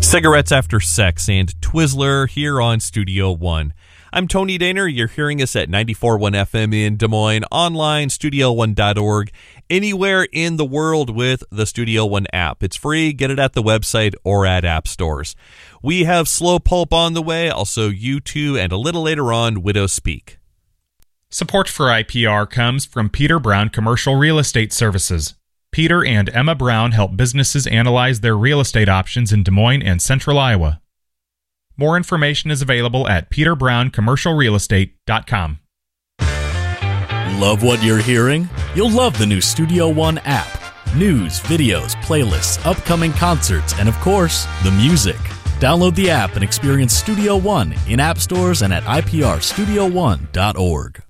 Cigarettes After Sex and Twizzler here on Studio One. I'm Tony Daner. You're hearing us at 94.1 FM in Des Moines, online, studio1.org, anywhere in the world with the Studio One app. It's free. Get it at the website or at app stores. We have Slow Pulp on the way, also U2, and a little later on, Widow Speak. Support for IPR comes from Peter Brown Commercial Real Estate Services. Peter and Emma Brown help businesses analyze their real estate options in Des Moines and Central Iowa. More information is available at peterbrown.commercialrealestate.com. Love what you're hearing? You'll love the new Studio One app. News, videos, playlists, upcoming concerts, and of course, the music. Download the app and experience Studio One in app stores and at iprstudio1.org.